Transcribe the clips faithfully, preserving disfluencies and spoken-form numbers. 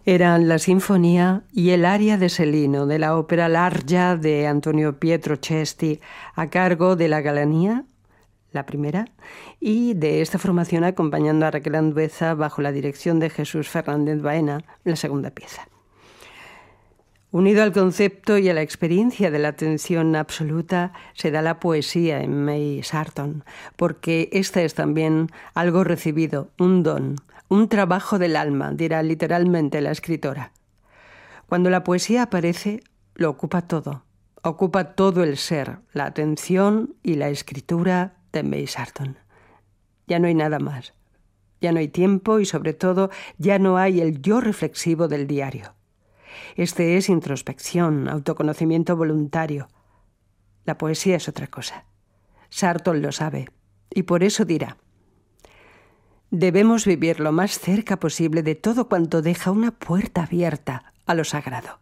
Eran la sinfonía y el aria de Celino de la ópera Largia de Antonio Pietro Cesti, a cargo de la Galanía, la primera, y de esta formación acompañando a Raquel Andueza bajo la dirección de Jesús Fernández Baena, la segunda pieza. Unido al concepto y a la experiencia de la atención absoluta, se da la poesía en May Sarton, porque esta es también algo recibido, un don, un trabajo del alma, dirá literalmente la escritora. Cuando la poesía aparece, lo ocupa todo, ocupa todo el ser, la atención y la escritura de May Sarton. Ya no hay nada más, ya no hay tiempo y sobre todo ya no hay el yo reflexivo del diario. Este es introspección, autoconocimiento voluntario. La poesía es otra cosa. Sarton lo sabe y por eso dirá: debemos vivir lo más cerca posible de todo cuanto deja una puerta abierta a lo sagrado.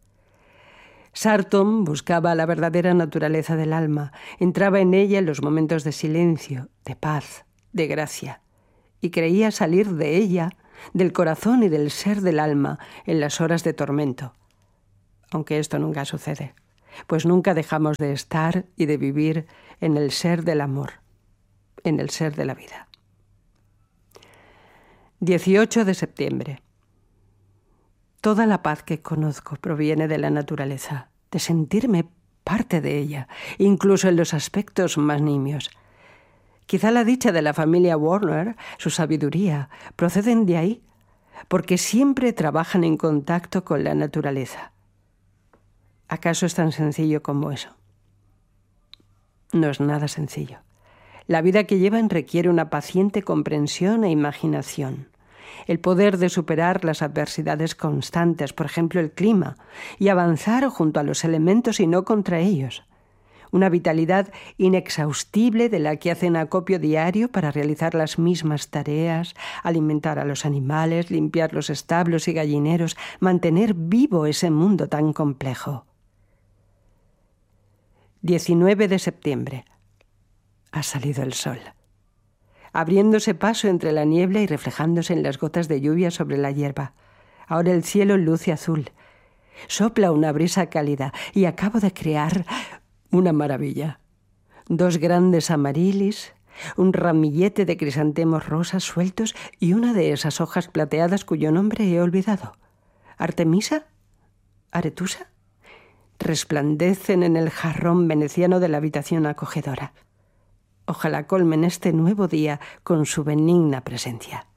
Sarton buscaba la verdadera naturaleza del alma, entraba en ella en los momentos de silencio, de paz, de gracia, y creía salir de ella, del corazón y del ser del alma, en las horas de tormento. Aunque esto nunca sucede, pues nunca dejamos de estar y de vivir en el ser del amor, en el ser de la vida. dieciocho de septiembre. Toda la paz que conozco proviene de la naturaleza, de sentirme parte de ella, incluso en los aspectos más nimios. Quizá la dicha de la familia Warner, su sabiduría, proceden de ahí, porque siempre trabajan en contacto con la naturaleza. ¿Acaso es tan sencillo como eso? No es nada sencillo. La vida que llevan requiere una paciente comprensión e imaginación, el poder de superar las adversidades constantes, por ejemplo el clima, y avanzar junto a los elementos y no contra ellos. Una vitalidad inexhaustible de la que hacen acopio diario para realizar las mismas tareas, alimentar a los animales, limpiar los establos y gallineros, mantener vivo ese mundo tan complejo. diecinueve de septiembre. Ha salido el sol, abriéndose paso entre la niebla y reflejándose en las gotas de lluvia sobre la hierba. Ahora el cielo luce azul. Sopla una brisa cálida y acabo de crear una maravilla. Dos grandes amarilis, un ramillete de crisantemos rosas sueltos y una de esas hojas plateadas cuyo nombre he olvidado. ¿Artemisa? ¿Aretusa? Resplandecen en el jarrón veneciano de la habitación acogedora. Ojalá colmen este nuevo día con su benigna presencia.